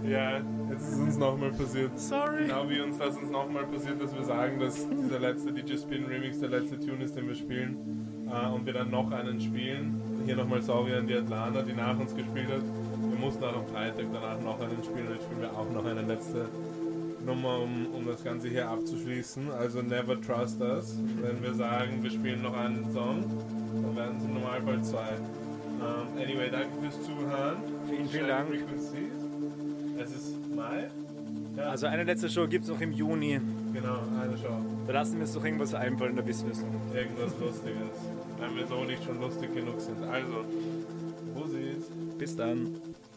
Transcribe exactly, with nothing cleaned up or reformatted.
Ja, jetzt ist uns nochmal passiert. Sorry. Genau wie uns das uns nochmal passiert, dass wir sagen, dass dieser letzte D J Spin Remix der letzte Tune ist, den wir spielen. Äh, und wir dann noch einen spielen. Hier nochmal sorry an die Atlanta, die nach uns gespielt hat. Wir mussten auch am Freitag danach noch einen spielen und jetzt spielen wir auch noch eine letzte Nummer, um, um das Ganze hier abzuschließen. Also never trust us. Wenn wir sagen, wir spielen noch einen Song, dann werden es im Normalfall zwei. Um, anyway, danke fürs Zuhören. Vielen, vielen Dank. Frequencies. Es ist Mai. Ja. Also eine letzte Show gibt es noch im Juni. Genau, eine Show. Da lassen wir uns doch irgendwas einfallen, da wissen wir es noch. Irgendwas Lustiges. Wenn wir so nicht schon lustig genug sind. Also, Bussis. Bis dann.